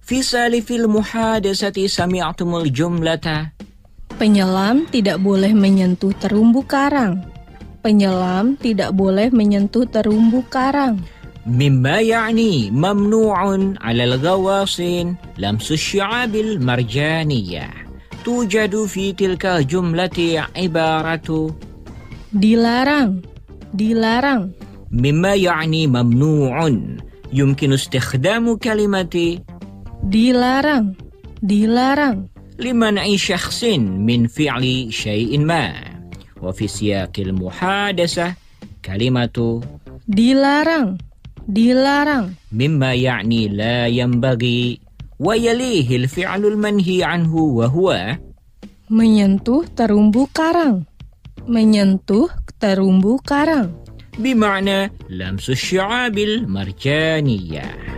في سالف المحادثة سمعتم الجملة Penyelam tidak boleh menyentuh terumbu karang. Penyelam tidak boleh menyentuh terumbu karang. مما يعني ممنوع على الغواصين لمس الشعاب المرجانية. توجد في تلك الجملة عبارة Dilarang, dilarang. مما يعني ممنوع. يمكن استخدام كلمة Dilarang, dilarang. لمنع شخص من فعل شيء ما. وفي سياق المحادثة كلمة Dilarang, dilarang. مما يعني لا ينبغي ويليه الفعل المنهي عنه وهو Menyentuh terumbu karang. Menyentuh terumbu karang. بمعنى لمس الشعاب المرجانية.